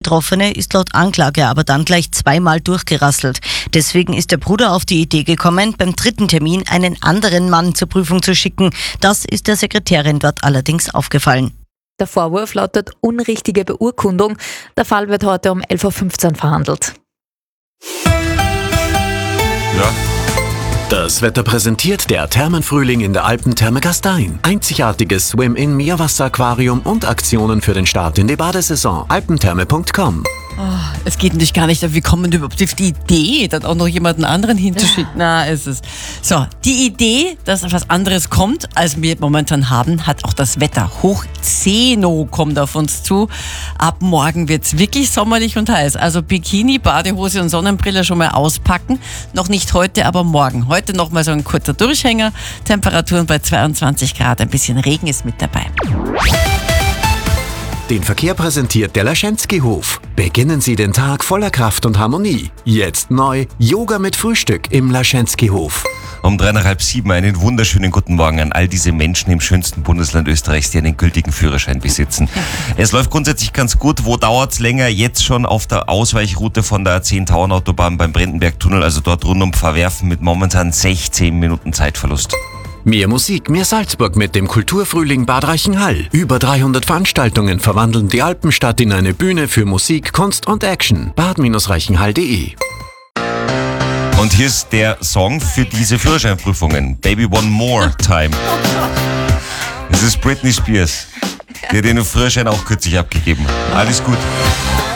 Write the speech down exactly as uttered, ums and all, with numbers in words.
Betroffene ist laut Anklage aber dann gleich zweimal durchgerasselt. Deswegen ist der Bruder auf die Idee gekommen, beim dritten Termin einen anderen Mann zur Prüfung zu schicken. Das ist der Sekretärin dort allerdings aufgefallen. Der Vorwurf lautet unrichtige Beurkundung. Der Fall wird heute um elf Uhr fünfzehn verhandelt. Ja. Das Wetter präsentiert der Thermenfrühling in der Alpentherme Gastein. Einzigartiges Swim-in-Meerwasseraquarium und Aktionen für den Start in die Badesaison. alpentherme punkt com. Oh, es geht natürlich gar nicht, wie kommen wir überhaupt auf die Idee, dann auch noch jemanden anderen hinzuschicken? Na, es ist so. Die Idee, dass etwas anderes kommt, als wir momentan haben, hat auch das Wetter. Hoch zehn kommt auf uns zu. Ab morgen wird's wirklich sommerlich und heiß. Also Bikini, Badehose und Sonnenbrille schon mal auspacken. Noch nicht heute, aber morgen. Heute noch mal so ein kurzer Durchhänger. Temperaturen bei zweiundzwanzig Grad. Ein bisschen Regen ist mit dabei. Den Verkehr präsentiert der Laschenski-Hof. Beginnen Sie den Tag voller Kraft und Harmonie. Jetzt neu Yoga mit Frühstück im Laschenski-Hof. Um drei nach halb sieben einen wunderschönen guten Morgen an all diese Menschen im schönsten Bundesland Österreichs, die einen gültigen Führerschein besitzen. Es läuft grundsätzlich ganz gut. Wo dauert's länger? Jetzt schon auf der Ausweichroute von der A zehn Tauernautobahn beim Brandenberg-Tunnel, also dort rund um Verwerfen mit momentan sechzehn Minuten Zeitverlust. Mehr Musik, mehr Salzburg mit dem Kulturfrühling Bad Reichenhall. Über dreihundert Veranstaltungen verwandeln die Alpenstadt in eine Bühne für Musik, Kunst und Action. bad reichenhall punkt de. Und hier ist der Song für diese Führerscheinprüfungen. Baby One More Time. Es ist Britney Spears. Die hat ihren Führerschein auch kürzlich abgegeben. Alles gut.